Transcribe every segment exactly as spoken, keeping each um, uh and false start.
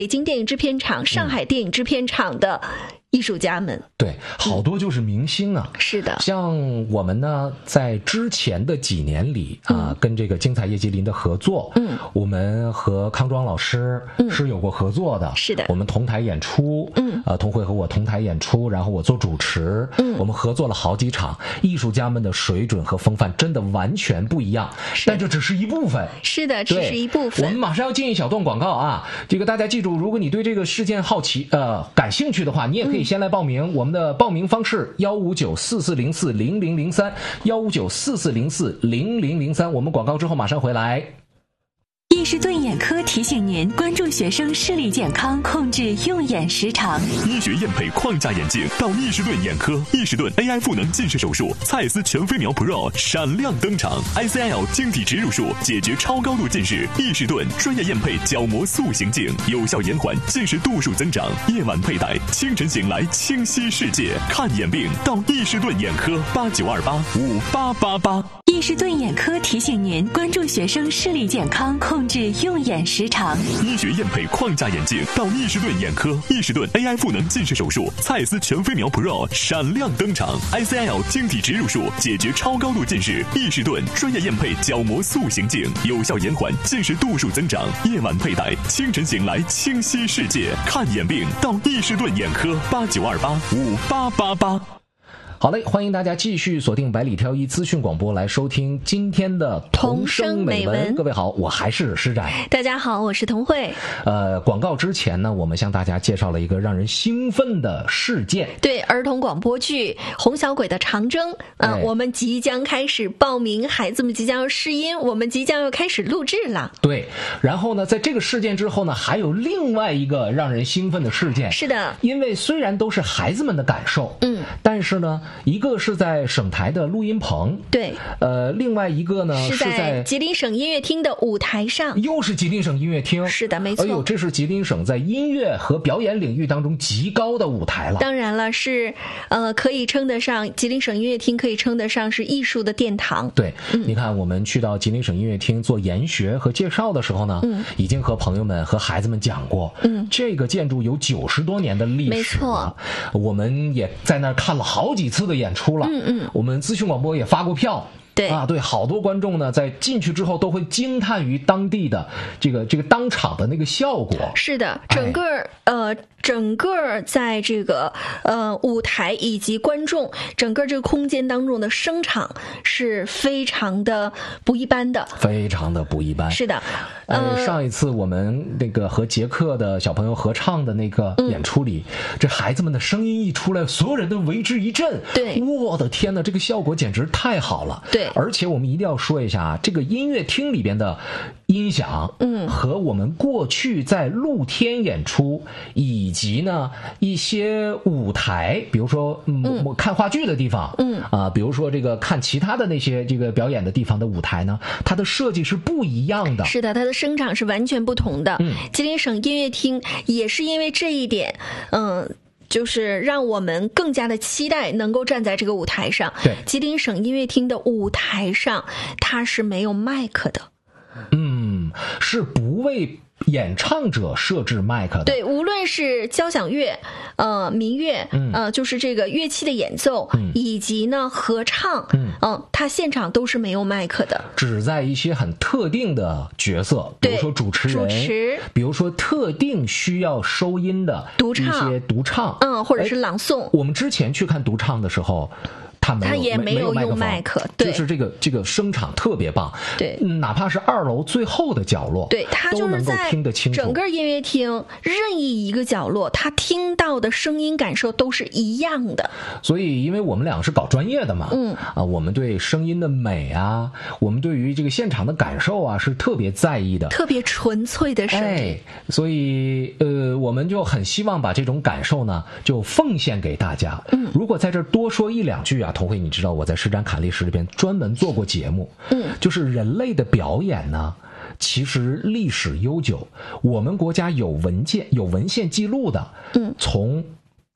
北京电影制片厂、上海电影制片厂的艺术家们。 对，好多就是明星啊。 嗯、是的， 像我们呢，在之前的几年里啊， 嗯、 跟这个精彩叶麒麟的合作，嗯，我们和康庄老师是有过合作的。嗯、 是的， 我们同台演出，嗯，呃，童慧和我同台演出，然后我做主持，嗯，我们合作了好几场。艺术家们的水准和风范真的完全不一样，但这只是一部分。 是的，只是一部分。 我们马上要进一小段广告啊，这个大家记住，如果你对这个事件好奇，呃，感兴趣的话，你也可以先来报名。嗯、我们的报名方式幺五九四四零四零零零三幺五九四四零四零零零三。我们广告之后马上回来。 易士顿眼科提醒您关注学生视力健康，控制用眼时长。 医学验配框架眼镜到易士顿眼科，易士顿 A I 赋能近视手术，蔡司全飞秒 Pro 闪亮登场 ，I C L 晶体植入术解决超高度近视，易士顿专业验配角膜塑形镜，有效延缓近视度数增长。夜晚佩戴，清晨醒来清晰世界。看眼病到易士顿眼科，八九二八五八八八。 易士顿眼科提醒您关注学生视力健康，控制用眼时长。 医学验配框架眼镜到易士顿眼科，易士顿 A I 赋能近视手术，蔡司全飞秒 Pro 闪亮登场 ，I C L 晶体植入术解决超高度近视，易士顿专业验配角膜塑形镜，有效延缓近视度数增长。夜晚佩戴，清晨醒来清晰世界。看眼病到易士顿眼科，八九二八五八八八。 好嘞，欢迎大家继续锁定百里挑一资讯广播来收听今天的童声美文。各位好，我还是施展。 大家好，我是童慧。 呃，广告之前呢，我们向大家介绍了一个让人兴奋的事件。 对，儿童广播剧《红小鬼的长征》啊、呃，我们即将开始报名，孩子们即将要试音，我们即将要开始录制了。 对，然后呢，在这个事件之后呢，还有另外一个让人兴奋的事件。 是的， 因为虽然都是孩子们的感受，嗯，但是呢。一个是在省台的录音棚， 对， 呃，另外一个呢是在吉林省音乐厅的舞台上， 又是吉林省音乐厅， 是的，没错。 哎呦，这是吉林省在音乐和表演领域当中极高的舞台了。 当然了，是呃，可以称得上吉林省音乐厅，可以称得上是艺术的殿堂。 对，嗯、你看，我们去到吉林省音乐厅做研学和介绍的时候呢，嗯，已经和朋友们和孩子们讲过，嗯，这个建筑有九十多年的历史， 没错。 我们也在那儿看了好几次的演出。出了，嗯嗯，我们资讯广播也发过票， 对啊，对，好多观众呢，在进去之后都会惊叹于当地的这个这个当场的那个效果。 是的，整个、哎、呃，整个在这个呃舞台以及观众整个这个空间当中的声场是非常的不一般的， 非常的不一般。 是的， 呃，呃上一次我们那个和捷克的小朋友合唱的那个演出里，嗯、这孩子们的声音一出来，所有人都为之一振。 对， 我的天哪，这个效果简直太好了。 对， 而且我们一定要说一下啊，这个音乐厅里边的音响，嗯，和我们过去在露天演出以及呢一些舞台，比如说嗯，嗯看话剧的地方，嗯啊，比如说这个看其他的那些这个表演的地方的舞台呢，它的设计是不一样的。 是的，它的声场是完全不同的。嗯，吉林省音乐厅也是因为这一点，嗯。就是让我们更加的期待能够站在这个舞台上。 对， 吉林省音乐厅的舞台上，它是没有麦克的。 嗯，是不为演唱者设置麦克的。 对，无论是交响乐、呃民乐，嗯、呃就是这个乐器的演奏，嗯、以及呢合唱，嗯、呃，它现场都是没有麦克的， 只在一些很特定的角色，比如说主持人， 主持， 比如说特定需要收音的独唱一些独唱， 嗯，或者是朗诵。 我们之前去看独唱的时候。他没有， 他也没有用麦克， 对，就是这个这个声场特别棒， 对， 哪怕是二楼最后的角落， 对，他就是在整个音乐厅任意一个角落，他听到的声音感受都是一样的。 所以，因为我们俩是搞专业的嘛，嗯啊，我们对声音的美啊，我们对于这个现场的感受啊，是特别在意的， 特别纯粹的声音。 哎，所以呃，我们就很希望把这种感受呢，就奉献给大家。嗯，如果在这儿多说一两句啊。童慧，你知道我在施展侃历史里边专门做过节目，嗯，就是人类的表演呢，其实历史悠久，我们国家有文件有文献记录的，嗯，从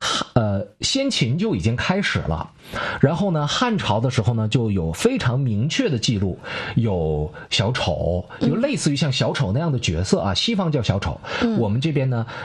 呃，先秦就已经开始了。然后呢，汉朝的时候呢，就有非常明确的记录，有小丑，有类似于像小丑那样的角色啊，西方叫小丑，我们这边呢